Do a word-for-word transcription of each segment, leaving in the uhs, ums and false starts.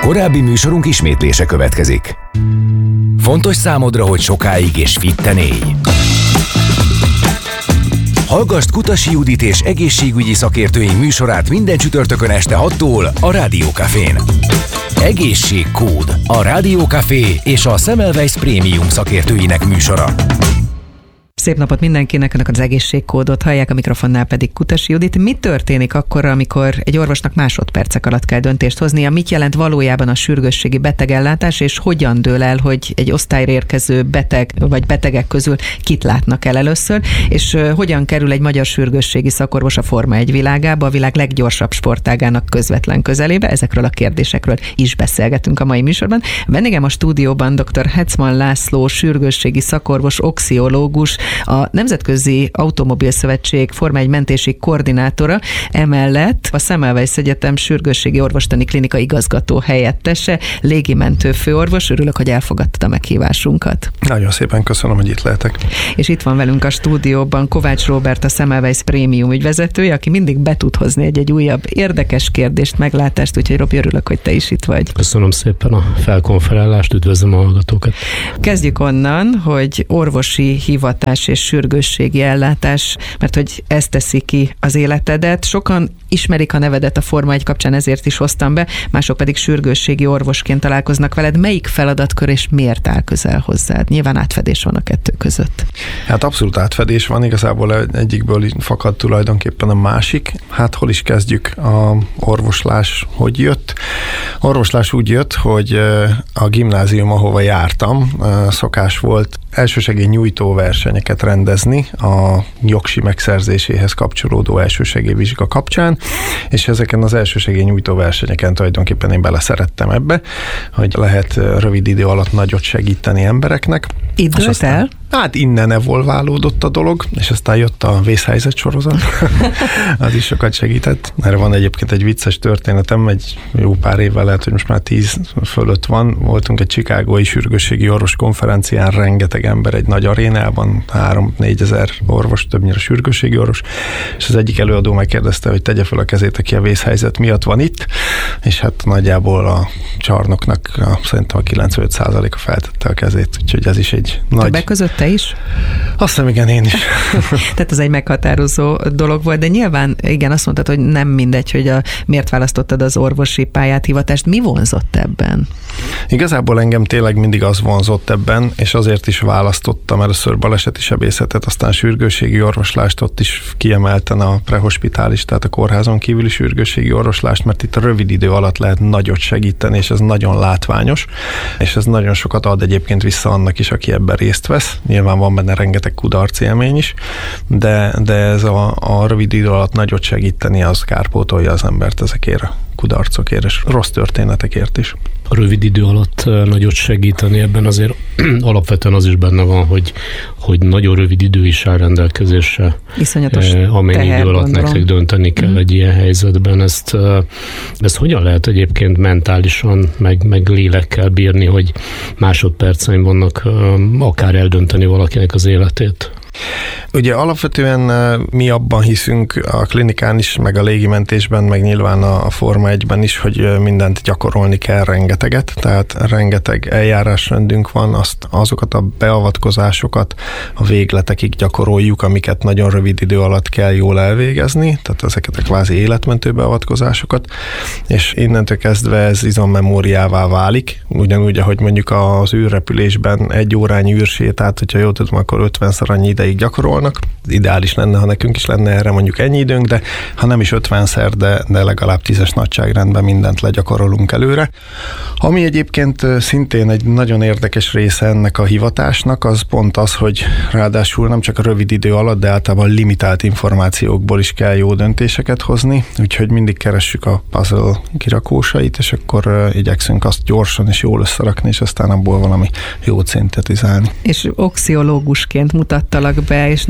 Korábbi műsorunk ismétlése következik. Fontos számodra, hogy sokáig és fitten élj? Hallgasd Kutasi Judit és egészségügyi szakértőink műsorát minden csütörtökön este hattól a Rádió Cafén. Egészségkód, a Rádió Café és a Semmelweis Prémium szakértőinek műsora. Szép napot mindenkinek, önök az egészségkódot hallják, a mikrofonnál pedig Kutasi Judit. Mi történik akkor, amikor egy orvosnak másodpercek alatt kell döntést hoznia? Mit jelent valójában a sürgősségi betegellátás, és hogyan dől el, hogy egy osztályra érkező beteg vagy betegek közül kit látnak el először, és uh, hogyan kerül egy magyar sürgősségi szakorvos a Forma egy világába, a világ leggyorsabb sportágának közvetlen közelébe? Ezekről a kérdésekről is beszélgetünk a mai műsorban. Vendégem a stúdióban dr. Hetzmann László, sürgősségi szakorvos, oxiológus, a Nemzetközi Automobil Szövetség Forma egy mentési koordinátora, emellett a Semmelweis Egyetem sürgősségi orvostani klinika igazgató helyettese, légimentő főorvos. Örülök, hogy elfogadtad a meghívásunkat. Nagyon szépen köszönöm, hogy itt lehetek. És itt van velünk a stúdióban Kovács Róbert, a Semmelweis Prémium ügyvezetője, aki mindig be tud hozni egy-egy újabb érdekes kérdést, meglátást, úgyhogy Robi, örülök, hogy te is itt vagy. Köszönöm szépen a felkonferálást, üdvözlöm a hallgatókat. Kezdjük onnan, hogy orvosi hivatás és sürgősségi ellátás, mert hogy ez teszi ki az életedet. Sokan ismerik a nevedet a Forma egy kapcsán, ezért is hoztam be, mások pedig sürgősségi orvosként találkoznak veled. Melyik feladatkör és miért áll közel hozzád? Nyilván átfedés van a kettő között. Hát abszolút átfedés van, igazából egyikből fakad tulajdonképpen a másik. Hát hol is kezdjük? A orvoslás hogy jött? Orvoslás úgy jött, hogy a gimnázium, ahova jártam, szokás volt elsősegély nyújtó versenyeket rendezni a jogsi megszerzéséhez kapcsolódó elsősegélyvizsga kapcsán, és ezeken az elsősegély nyújtó versenyeken tulajdonképpen én beleszerettem ebbe, hogy lehet rövid idő alatt nagyot segíteni embereknek. Itt dőlt el? Hát innen evolválódott a dolog, és aztán jött a vészhelyzet sorozat. Az is sokat segített. Erre van egyébként egy vicces történetem, egy jó pár évvel, lehet, hogy most már tíz fölött van. Voltunk egy chicagói sürgősségi orvos konferencián, rengeteg ember egy nagy arénában, három-négyezer orvos, többnyire sürgősségi orvos, és az egyik előadó megkérdezte, hogy tegye fel a kezét, aki a vészhelyzet miatt van itt, és hát nagyjából a csarnoknak a, szerintem a kilencvenöt százaléka feltette a kezét, úgyhogy ez is egy nagy... Többek között te is? Azt hiszem, igen, én is. Tehát ez egy meghatározó dolog volt, de nyilván, igen, azt mondtad, hogy nem mindegy, hogy a, miért választottad az orvosi pályát, hivatást. Mi vonzott ebben? Igazából engem tényleg mindig az vonzott ebben, és azért is választottam először baleseti sebészetet, aztán sürgősségi orvoslást, ott is kiemelten a prehospitális, tehát a kórházon kívüli sürgősségi orvoslást, mert itt a rövid idő alatt lehet nagyot segíteni, és ez nagyon látványos, és ez nagyon sokat ad egyébként vissza annak is, aki ebben részt vesz. Nyilván van benne rengeteg kudarc élmény is, de, de ez a, a rövid idő alatt nagyot segíteni, az kárpótolja az embert ezekért a kudarcokért és rossz történetekért is. A rövid idő alatt nagyot segíteni, ebben azért alapvetően az is benne van, hogy, hogy nagyon rövid idő is áll rendelkezésre. Iszonyatos amennyi teher, idő alatt gondolom. nektek dönteni kell mm. egy ilyen helyzetben. Ezt, ezt hogyan lehet egyébként mentálisan, meg, meg lélekkel bírni, hogy másodperceim vannak akár eldönteni valakinek az életét? Ugye alapvetően mi abban hiszünk a klinikán is, meg a légimentésben, meg nyilván a Forma egyben is, hogy mindent gyakorolni kell, rengeteget, tehát rengeteg eljárásrendünk van, azt, azokat a beavatkozásokat a végletekig gyakoroljuk, amiket nagyon rövid idő alatt kell jól elvégezni, tehát ezeket a kvázi életmentő beavatkozásokat, és innentől kezdve ez izommemóriává válik, ugyanúgy, ahogy mondjuk az űrrepülésben egy órányi űrsétát, hogyha jól tudom, akkor ötvenszer annyi ideig gyakorolnak. Ideális lenne, ha nekünk is lenne erre mondjuk ennyi időnk, de ha nem is ötvenszer, de, de legalább tízes nagyságrendben mindent legyakorolunk előre. Ami egyébként szintén egy nagyon érdekes része ennek a hivatásnak, az pont az, hogy ráadásul nem csak a rövid idő alatt, de általában limitált információkból is kell jó döntéseket hozni, úgyhogy mindig keressük a puzzle kirakósait, és akkor igyekszünk azt gyorsan és jól összerakni, és aztán abból valami jót szintetizálni. És oxiológusként mutattalak be, és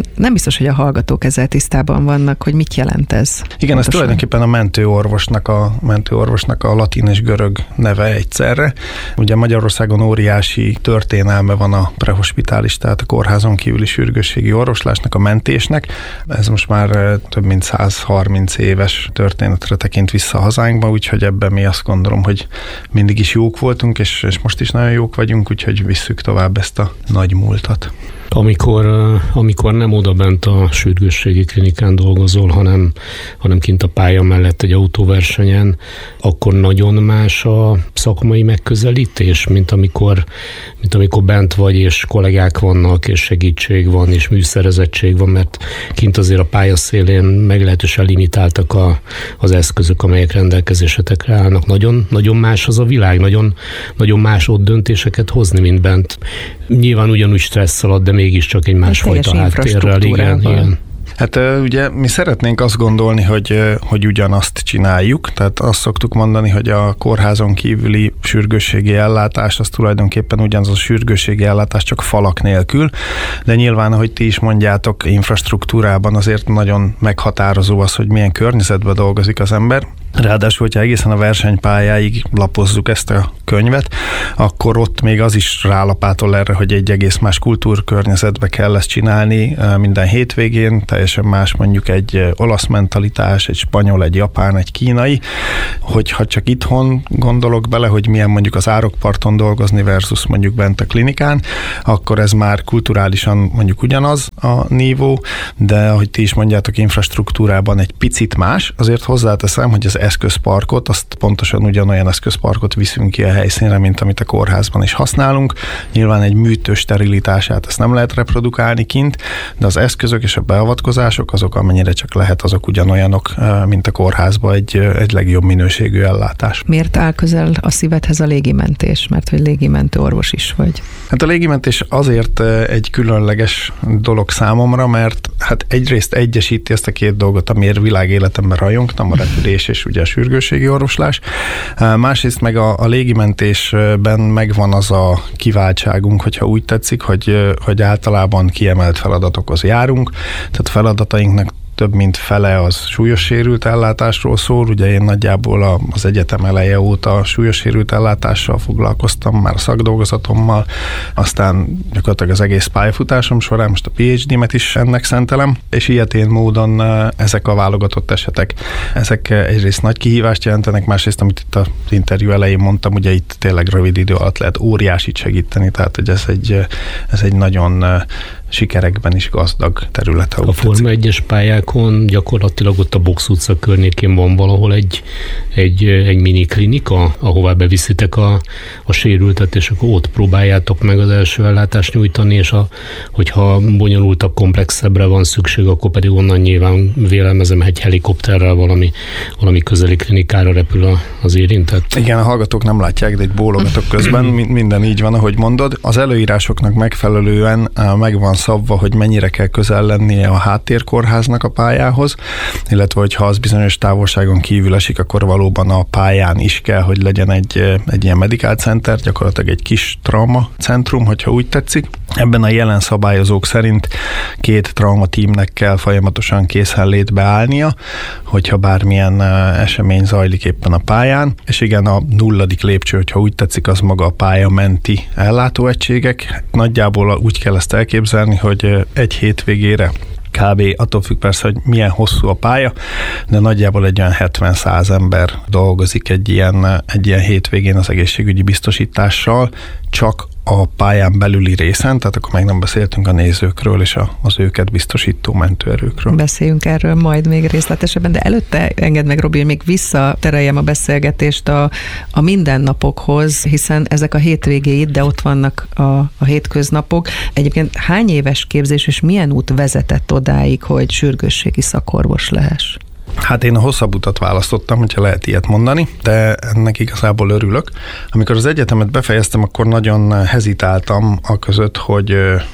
nem biztos, hogy a hallgatók ezzel tisztában vannak, hogy mit jelent ez. Igen, pontosan. Ez tulajdonképpen a mentőorvosnak a, mentőorvosnak a latin és görög neve egyszerre. Ugye Magyarországon óriási történelme van a prehospitális, tehát a kórházon kívüli sürgősségi orvoslásnak, a mentésnek. Ez most már több mint száz harminc éves történetre tekint vissza a hazánkba, úgyhogy ebben mi azt gondolom, hogy mindig is jók voltunk, és, és most is nagyon jók vagyunk, úgyhogy visszük tovább ezt a nagy múltat. Amikor, amikor nem odabent a sürgősségi klinikán dolgozol, hanem, hanem kint a pálya mellett egy autóversenyen, akkor nagyon más a szakmai megközelítés, mint amikor, mint amikor bent vagy, és kollégák vannak, és segítség van, és műszerezettség van, mert kint azért a pályaszélén meglehetősen limitáltak a, az eszközök, amelyek rendelkezésetekre állnak. Nagyon, nagyon más az a világ, nagyon, nagyon más ott döntéseket hozni, mint bent. Nyilván ugyanúgy stressz alatt, de mégiscsak egy másfajta háttérrel. Igen, igen. Hát ugye mi szeretnénk azt gondolni, hogy, hogy ugyanazt csináljuk, tehát azt szoktuk mondani, hogy a kórházon kívüli sürgősségi ellátás, az tulajdonképpen ugyanaz a sürgősségi ellátás, csak falak nélkül, de nyilván, ahogy ti is mondjátok, infrastruktúrában azért nagyon meghatározó az, hogy milyen környezetben dolgozik az ember. Ráadásul, hogyha egészen a versenypályáig lapozzuk ezt a könyvet, akkor ott még az is rálapátol erre, hogy egy egész más kultúrkörnyezetbe kell ezt csinálni minden hétvégén, teljesen más mondjuk egy olasz mentalitás, egy spanyol, egy japán, egy kínai, hogyha csak itthon gondolok bele, hogy milyen mondjuk az árokparton dolgozni versus mondjuk bent a klinikán, akkor ez már kulturálisan mondjuk ugyanaz a nívó, de ahogy ti is mondjátok, infrastruktúrában egy picit más, azért hozzáteszem, hogy az eszközparkot, azt pontosan ugyanolyan eszközparkot viszünk ki a helyszínre, mint amit a kórházban is használunk. Nyilván egy műtő sterilitását ezt nem lehet reprodukálni kint, de az eszközök és a beavatkozások, azok amennyire csak lehet, azok ugyanolyanok, mint a kórházban egy, egy legjobb minőségű ellátás. Miért áll közel a szívedhez a légimentés? Mert hogy légimentő orvos is vagy. Hát a légimentés azért egy különleges dolog számomra, mert hát egyrészt egyesíti ezt a két dolgot, amiért világéletemben rajongtam, a repülés és ugye a sürgősségi orvoslás. Másrészt meg a, a légimentésben megvan az a kiváltságunk, hogyha úgy tetszik, hogy, hogy általában kiemelt feladatokhoz járunk, tehát feladatainknak több mint fele az súlyos sérült ellátásról szól. Ugye én nagyjából az egyetem eleje óta súlyos sérült ellátással foglalkoztam, már a szakdolgozatommal, aztán gyakorlatilag az egész pályafutásom során, most a PhD-met is ennek szentelem, és ilyetén módon ezek a válogatott esetek, ezek egyrészt nagy kihívást jelentenek, másrészt, amit itt az interjú elején mondtam, ugye itt tényleg rövid idő alatt lehet óriásit segíteni, tehát hogy ez egy, ez egy nagyon sikerekben is gazdag terület. A Forma egyes pályákon gyakorlatilag ott a Box utca környékén van valahol egy, egy, egy mini klinika, ahová beviszitek a, a sérültet, és akkor ott próbáljátok meg az első ellátást nyújtani, és a, hogyha bonyolultabb, komplexebbre van szükség, akkor pedig onnan nyilván vélelmezem egy helikopterrel valami, valami közeli klinikára repül a, az érintett. Igen, a hallgatók nem látják, de egy bólogatok közben, minden így van, ahogy mondod. Az előírásoknak megfelelően megvan szabva, hogy mennyire kell közel lennie a háttérkórháznak a pályához, illetve hogyha az bizonyos távolságon kívül esik, akkor valóban a pályán is kell, hogy legyen egy, egy ilyen medical center, gyakorlatilag egy kis trauma centrum, hogyha úgy tetszik. Ebben a jelen szabályozók szerint két trauma tímnek kell folyamatosan készenlétbe állnia, hogyha bármilyen esemény zajlik éppen a pályán, és igen, a nulladik lépcső, hogyha úgy tetszik, az maga a pálya menti ellátóegységek. Nagyjából úgy kell ezt elképzelni, hogy egy hétvégére kb. Attól függ persze, hogy milyen hosszú a pálya, de nagyjából egy olyan hetven-száz ember dolgozik egy ilyen, egy ilyen hétvégén az egészségügyi biztosítással, csak a pályán belüli részen, tehát akkor meg nem beszéltünk a nézőkről és a, az őket biztosító mentőerőkről. Beszéljünk erről majd még részletesebben, de előtte engedd meg, Robi, hogy még visszatereljem a beszélgetést a, a mindennapokhoz, hiszen ezek a hétvégéid, de ott vannak a, a hétköznapok. Egyébként hány éves képzés és milyen út vezetett odáig, hogy sürgősségi szakorvos lehess? Hát én a hosszabb utat választottam, hogyha lehet ilyet mondani, de ennek igazából örülök. Amikor az egyetemet befejeztem, akkor nagyon hezitáltam a között, hogy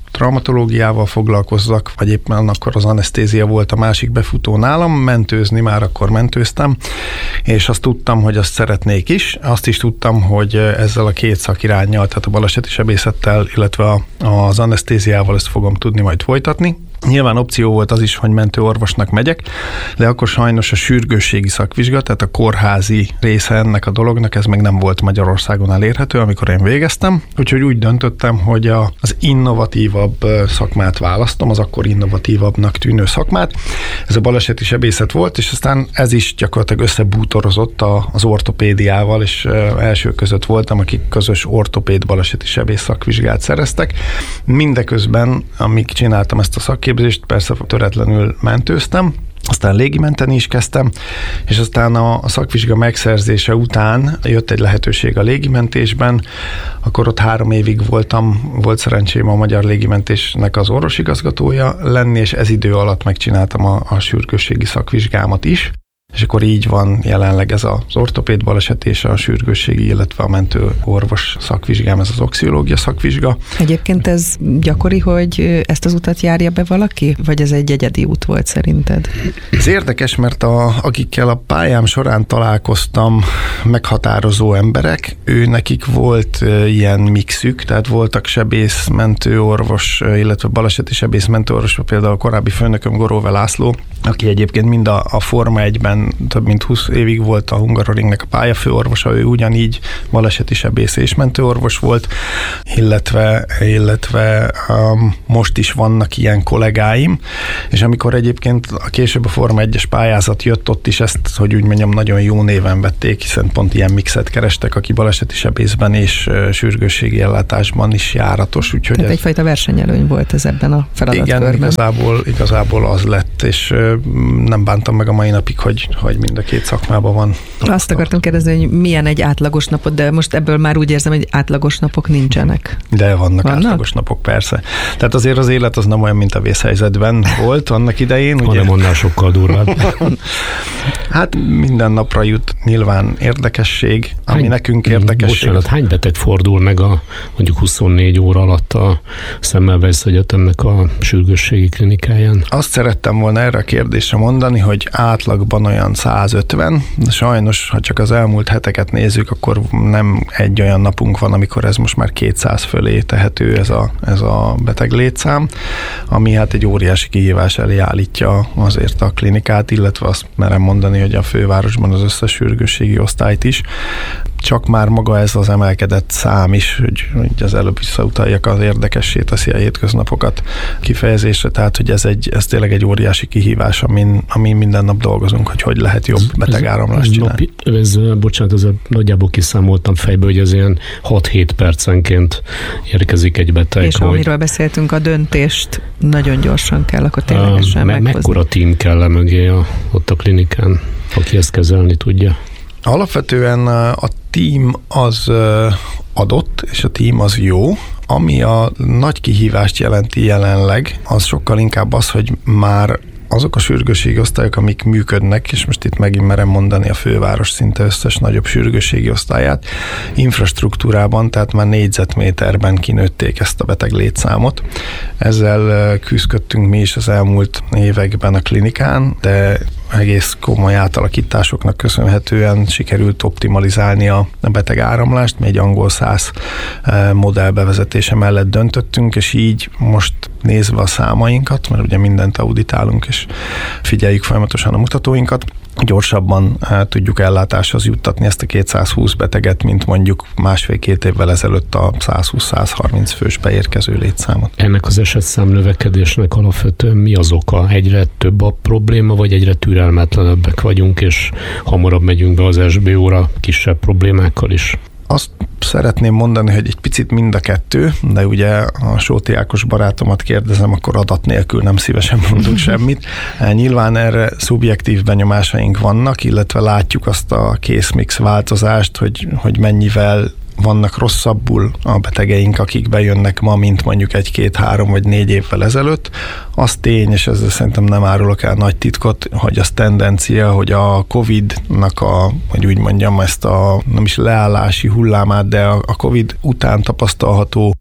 traumatológiával foglalkozzak, vagy éppen akkor az anesztézia volt a másik befutó nálam, mentőzni már akkor mentőztem, és azt tudtam, hogy azt szeretnék is. Azt is tudtam, hogy ezzel a két szakiránnyal, tehát a baleseti sebészettel, illetve az anesztéziával ezt fogom tudni majd folytatni. Nyilván opció volt az is, hogy mentőorvosnak megyek, de akkor sajnos a sürgősségi szakvizsga, tehát a kórházi része ennek a dolognak, ez meg nem volt Magyarországon elérhető, amikor én végeztem. Úgyhogy úgy döntöttem, hogy a, az innovatívabb szakmát választom, az akkor innovatívabbnak tűnő szakmát. Ez a baleseti sebészet volt, és aztán ez is gyakorlatilag összebútorozott az ortopédiával, és első között voltam, akik közös ortopéd baleseti sebész szakvizsgát szereztek. Mindeközben, amíg csináltam ezt a szakképzést, képzést, persze töretlenül mentőztem, aztán légimenteni is kezdtem, és aztán a, a szakvizsga megszerzése után jött egy lehetőség a légimentésben, akkor ott három évig voltam, volt szerencsém a Magyar Légimentésnek az orvosigazgatója lenni, és ez idő alatt megcsináltam a, a sürgősségi szakvizsgámat is. És akkor így van jelenleg ez az ortopéd baleset és a sürgősségi, illetve a mentőorvos szakvizsgám, ez az oxiológia szakvizsga. Egyébként ez gyakori, hogy ezt az utat járja be valaki? Vagy ez egy egyedi út volt szerinted? Ez érdekes, mert a, akikkel a pályám során találkoztam, meghatározó emberek, ő nekik volt ilyen mixük, tehát voltak sebész, mentőorvos, illetve baleseti sebész, mentőorvos, például a korábbi főnököm Goróve László, aki egyébként mind a, a Forma egyben több mint húsz évig volt a Hungaroringnek a pályafőorvosa, ő ugyanígy baleseti sebész és mentőorvos volt, illetve, illetve um, most is vannak ilyen kollégáim, és amikor egyébként a később a Forma egyes pályázat jött, ott is ezt, hogy úgy mondjam, nagyon jó néven vették, hiszen pont ilyen mixet kerestek, aki baleseti sebészben és uh, sürgősségi ellátásban is járatos. Úgyhogy Tehát ez... egyfajta versenyelőny volt ez ebben a feladatkörben. Igen, igazából, igazából az lett, és uh, nem bántam meg a mai napig, hogy hogy mind a két szakmában van. Azt akartam kérdezni, hogy milyen egy átlagos napot, de most ebből már úgy érzem, hogy átlagos napok nincsenek. De vannak, vannak? átlagos napok, persze. Tehát azért az élet az nem olyan, mint a vészhelyzetben volt annak idején. Hanem ugye? Annál sokkal durvább. Hát minden napra jut nyilván érdekesség, ami hány, nekünk érdekesség. Bocsánat, hány beteg fordul meg a mondjuk huszonnégy óra alatt a Semmelweis Egyetemnek a sürgősségi klinikáján? Azt szerettem volna erre a kérdésre mondani, hogy átlagban olyan százötven, de sajnos, ha csak az elmúlt heteket nézzük, akkor nem egy olyan napunk van, amikor ez most már kétszáz fölé tehető ez a, ez a beteg létszám, ami hát egy óriási kihívás elé állítja azért a klinikát, illetve azt merem mondani, hogy a fővárosban az összes sürgősségi osztályt is. Csak már maga ez az emelkedett szám is, hogy, hogy az előbb visszautaljak, az érdekessé teszi a hétköznapokat kifejezésre, tehát hogy ez, egy, ez tényleg egy óriási kihívás, amin, amin minden nap dolgozunk, hogy hogy lehet jobb betegáramlást csinálni. Napi, ez, bocsánat, ez nagyjából kiszámoltam fejből, hogy ez ilyen hat-hét percenként érkezik egy beteg. És hogy... amiről beszéltünk, a döntést nagyon gyorsan kell, akkor ténylegesen me- meghozni. Mekkora tím kell le mögé a, ott a klinikán, aki ezt kezelni tudja? Alapvetően a tím az adott, és a tím az jó. Ami a nagy kihívást jelenti jelenleg, az sokkal inkább az, hogy már azok a sürgősségi osztályok, amik működnek, és most itt megint merem mondani a főváros szinte összes nagyobb sürgősségi osztályát, infrastruktúrában, tehát már négyzetméterben kinőtték ezt a beteg létszámot. Ezzel küzdöttünk mi is az elmúlt években a klinikán, de egész komoly átalakításoknak köszönhetően sikerült optimalizálni a beteg áramlást. Mi egy angol száz modell bevezetése mellett döntöttünk, és így most nézve a számainkat, mert ugye mindent auditálunk, és figyeljük folyamatosan a mutatóinkat, gyorsabban tudjuk ellátáshoz juttatni ezt a kétszázhúsz beteget, mint mondjuk másfél-két évvel ezelőtt a százhúsz-százharminc fős beérkező létszámot. Ennek az esetszám növekedésnek alapvetően mi az oka? Egyre több a probléma, vagy egyre türelmetlenebbek vagyunk, és hamarabb megyünk be az es bé ó-ra kisebb problémákkal is? Azt szeretném mondani, hogy egy picit mind a kettő, de ugye a Sóti Ákos barátomat kérdezem, akkor adat nélkül nem szívesen mondunk semmit. Nyilván erre szubjektív benyomásaink vannak, illetve látjuk azt a készmix változást, hogy, hogy mennyivel vannak rosszabbul a betegeink, akik bejönnek ma, mint mondjuk egy-két-három vagy négy évvel ezelőtt. Az tény, és ezzel szerintem nem árulok el nagy titkot, hogy az tendencia, hogy a Covid-nak a, hogy úgy mondjam, ezt a nem is leállási hullámát, de a Covid után tapasztalható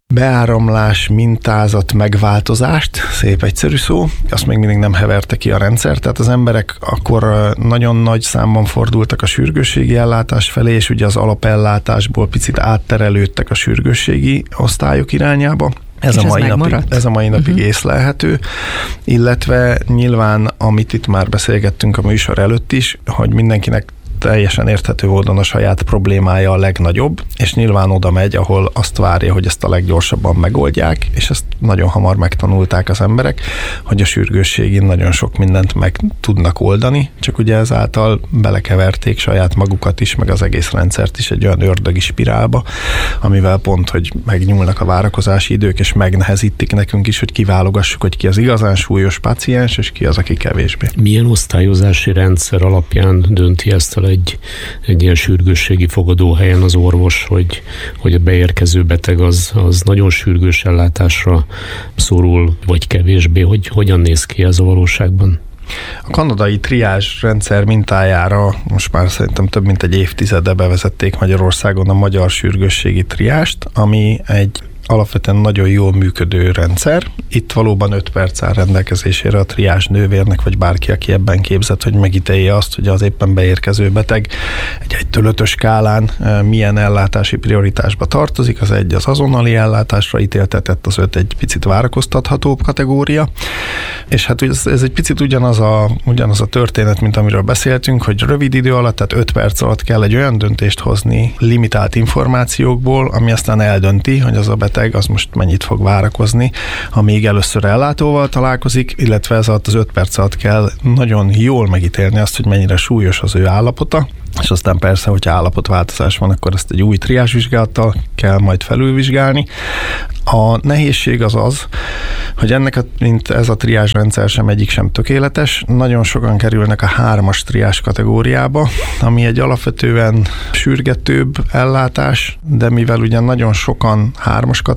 beáramlás, mintázat, megváltozást, szép egyszerű szó, azt még mindig nem heverte ki a rendszer, tehát az emberek akkor nagyon nagy számban fordultak a sürgősségi ellátás felé, és ugye az alapellátásból picit átterelődtek a sürgősségi osztályok irányába. Ez a, mai napig, ez a mai napig uh-huh. észlelhető, illetve nyilván, amit itt már beszélgettünk a műsor előtt is, hogy mindenkinek teljesen érthető módon a saját problémája a legnagyobb, és nyilván oda megy, ahol azt várja, hogy ezt a leggyorsabban megoldják, és ezt nagyon hamar megtanulták az emberek, hogy a sürgősségén nagyon sok mindent meg tudnak oldani, csak ugye ezáltal belekeverték saját magukat is, meg az egész rendszert is egy olyan ördögi spirálba, amivel pont, hogy megnyúlnak a várakozási idők, és megnehezítik nekünk is, hogy kiválogassuk, hogy ki az igazán súlyos páciens, és ki az, aki kevésbé. Milyen osztályozási rendszer alapján dönti ezt el egy, egy ilyen sürgősségi fogadóhelyen az orvos, hogy, hogy a beérkező beteg az, az nagyon sürgős ellátásra szorul, vagy kevésbé? Hogy, hogyan néz ki ez a valóságban? A kanadai triázs rendszer mintájára most már szerintem több mint egy évtizede bevezették Magyarországon a magyar sürgősségi triást, ami egy alapvetően nagyon jól működő rendszer. Itt valóban öt perc áll rendelkezésére a triázs nővérnek, vagy bárki, aki ebben képzett, hogy megítélje azt, hogy az éppen beérkező beteg egy egytől ötös skálán milyen ellátási prioritásba tartozik. Az egy az azonnali ellátásra ítéltetett, az öt egy picit várakoztathatóbb kategória. És hát ez, ez egy picit ugyanaz a, ugyanaz a történet, mint amiről beszéltünk, hogy rövid idő alatt, tehát öt perc alatt kell egy olyan döntést hozni limitált információkból, ami aztán eldönti, hogy az a beteg az most mennyit fog várakozni, amíg először ellátóval találkozik, illetve ez alatt az öt perc alatt kell nagyon jól megítélni azt, hogy mennyire súlyos az ő állapota, és aztán persze, hogyha állapotváltozás van, akkor ezt egy új triázsvizsgálattal kell majd felülvizsgálni. A nehézség az az, hogy ennek a, mint ez a triázsrendszer sem egyik sem tökéletes. Nagyon sokan kerülnek a hármas triázs kategóriába, ami egy alapvetően sürgetőbb ellátás, de mivel ugye nagyon sokan hármas kategóriába